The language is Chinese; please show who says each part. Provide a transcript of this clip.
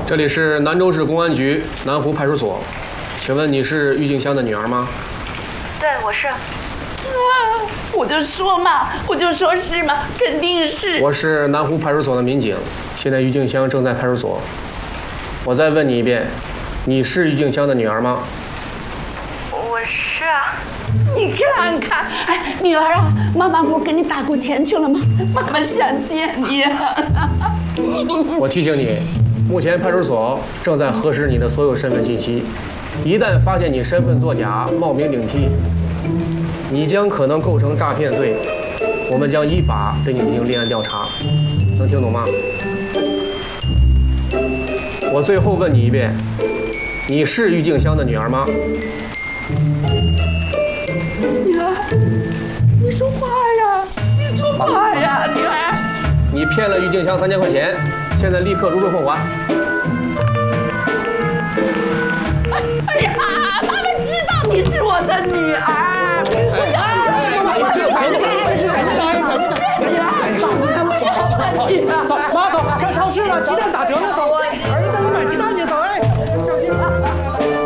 Speaker 1: 这里是南州市公安局南湖派出所，请问你是郁静香的女儿吗？
Speaker 2: 对，我是。
Speaker 3: 我就说嘛，我就说是嘛，肯定是。
Speaker 1: 我是南湖派出所的民警，现在郁静香正在派出所。我再问你一遍，你是郁静香的女儿吗？
Speaker 2: 我是啊。
Speaker 3: 你看看，哎，女儿啊，妈妈不是给你打过钱去了吗？妈妈想见你。
Speaker 1: 我提醒你，目前派出所正在核实你的所有身份信息，一旦发现你身份作假、冒名顶替，你将可能构成诈骗罪，我们将依法对你进行立案调查，能听懂吗？我最后问你一遍，你是郁静香的女儿吗？
Speaker 3: 女儿，你说话呀！你说话呀，女儿！
Speaker 1: 你骗了郁静香3000块钱，现在立刻如数奉还。
Speaker 3: 哎呀，他们知道你是我的女儿。
Speaker 4: 走，妈走，上超市了，鸡蛋打折了，走，儿子带你买鸡蛋去，走。